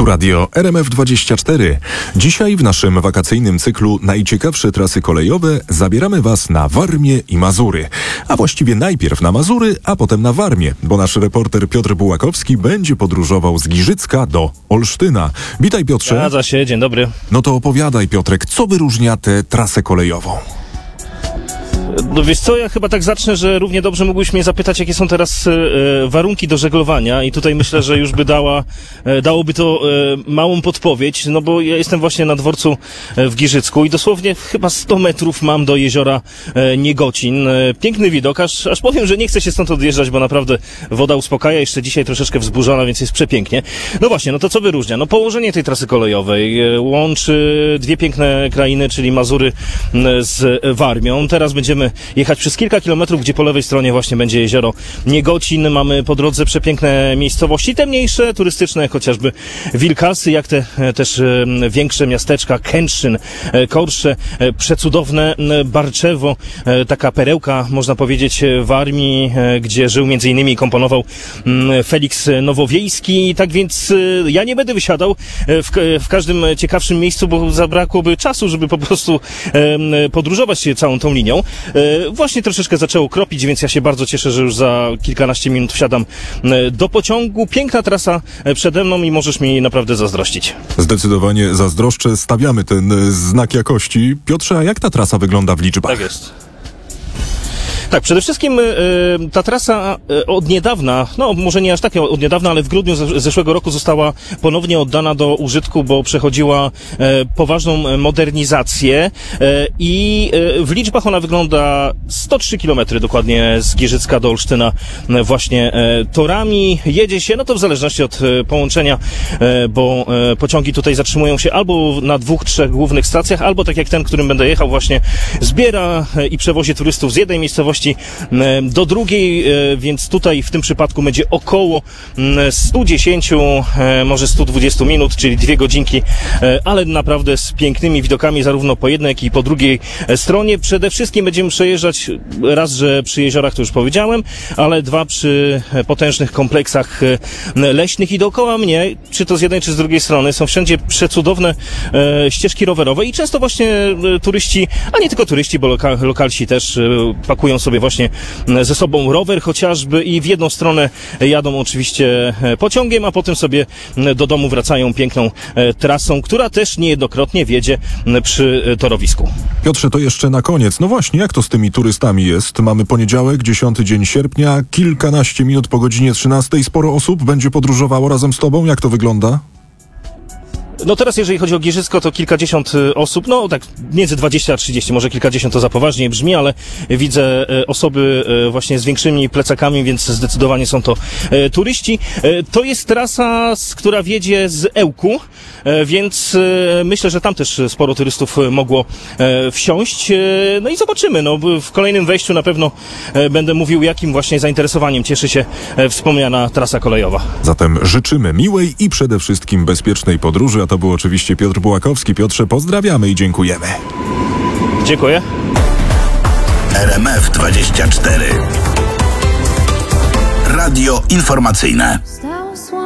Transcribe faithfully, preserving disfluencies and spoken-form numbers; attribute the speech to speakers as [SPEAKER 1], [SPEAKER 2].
[SPEAKER 1] Radio R M F dwadzieścia cztery. Dzisiaj w naszym wakacyjnym cyklu Najciekawsze trasy kolejowe zabieramy Was na Warmię i Mazury. A właściwie najpierw na Mazury, a potem na Warmię, bo nasz reporter Piotr Bułakowski będzie podróżował z Giżycka do Olsztyna. Witaj, Piotrze.
[SPEAKER 2] Zgadza się, dzień dobry.
[SPEAKER 1] No to opowiadaj, Piotrek, co wyróżnia tę trasę kolejową?
[SPEAKER 2] No wiesz co, ja chyba tak zacznę, że równie dobrze mógłbyś mnie zapytać, jakie są teraz e, warunki do żeglowania i tutaj myślę, że już by dała, e, dałoby to e, małą podpowiedź, no bo ja jestem właśnie na dworcu e, w Giżycku i dosłownie chyba sto metrów mam do jeziora e, Niegocin. E, piękny widok, aż, aż powiem, że nie chcę się stąd odjeżdżać, bo naprawdę woda uspokaja, jeszcze dzisiaj troszeczkę wzburzona, więc jest przepięknie. No właśnie, no to co wyróżnia? No położenie tej trasy kolejowej e, łączy dwie piękne krainy, czyli Mazury e, z Warmią. Teraz będziemy jechać przez kilka kilometrów, gdzie po lewej stronie właśnie będzie jezioro Niegocin. Mamy po drodze przepiękne miejscowości, te mniejsze, turystyczne, jak chociażby Wilkasy, jak te też większe miasteczka, Kętrzyn, Korsze, przecudowne Barczewo, taka perełka, można powiedzieć, Warmii, gdzie żył między innymi i komponował Feliks Nowowiejski. Tak więc ja nie będę wysiadał w, w każdym ciekawszym miejscu, bo zabrakłoby czasu, żeby po prostu podróżować całą tą linią. Właśnie troszeczkę zaczęło kropić, więc ja się bardzo cieszę, że już za kilkanaście minut wsiadam do pociągu. Piękna trasa przede mną i możesz mi naprawdę zazdrościć.
[SPEAKER 1] Zdecydowanie zazdroszczę, stawiamy ten znak jakości. Piotrze, a jak ta trasa wygląda w liczbach?
[SPEAKER 2] Tak jest. Tak, przede wszystkim y, ta trasa y, od niedawna, no może nie aż tak od niedawna, ale w grudniu z, zeszłego roku została ponownie oddana do użytku, bo przechodziła y, poważną modernizację y, i y, w liczbach ona wygląda sto trzy kilometry dokładnie z Giżycka do Olsztyna y, właśnie y, torami. Jedzie się, no to w zależności od y, połączenia, y, bo y, pociągi tutaj zatrzymują się albo na dwóch, trzech głównych stacjach, albo tak jak ten, którym będę jechał właśnie, zbiera y, i przewozi turystów z jednej miejscowości do drugiej, więc tutaj w tym przypadku będzie około sto dziesięć, może sto dwadzieścia minut, czyli dwie godzinki, ale naprawdę z pięknymi widokami zarówno po jednej, jak i po drugiej stronie. Przede wszystkim będziemy przejeżdżać raz, że przy jeziorach, to już powiedziałem, ale dwa przy potężnych kompleksach leśnych i dookoła mnie, czy to z jednej, czy z drugiej strony, są wszędzie przecudowne ścieżki rowerowe i często właśnie turyści, a nie tylko turyści, bo loka, lokalsi też pakują sobie właśnie ze sobą rower chociażby i w jedną stronę jadą oczywiście pociągiem, a potem sobie do domu wracają piękną trasą, która też niejednokrotnie wiedzie przy torowisku.
[SPEAKER 1] Piotrze, to jeszcze na koniec. No właśnie, jak to z tymi turystami jest? Mamy poniedziałek, dziesiąty dzień sierpnia, kilkanaście minut po godzinie trzynastej. Sporo osób będzie podróżowało razem z tobą. Jak to wygląda?
[SPEAKER 2] No teraz, jeżeli chodzi o Giżycko, to kilkadziesiąt osób, no tak między dwadzieścia a trzydzieści, może kilkadziesiąt to za poważnie brzmi, ale widzę osoby właśnie z większymi plecakami, więc zdecydowanie są to turyści. To jest trasa, która wiedzie z Ełku, więc myślę, że tam też sporo turystów mogło wsiąść. No i zobaczymy, no w kolejnym wejściu na pewno będę mówił, jakim właśnie zainteresowaniem cieszy się wspomniana trasa kolejowa.
[SPEAKER 1] Zatem życzymy miłej i przede wszystkim bezpiecznej podróży. To był oczywiście Piotr Bułakowski. Piotrze, pozdrawiamy i dziękujemy.
[SPEAKER 2] Dziękuję.
[SPEAKER 3] R M F dwadzieścia cztery. Radio informacyjne.